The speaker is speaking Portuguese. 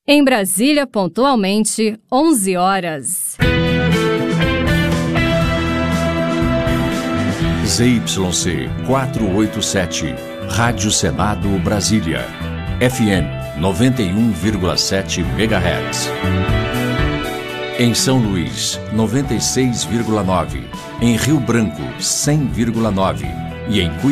Em Brasília, pontualmente, 11 horas. ZYC 487, Rádio Senado Brasília, FM 91,7 MHz. Em São Luís, 96,9. Em Rio Branco, 100,9. E em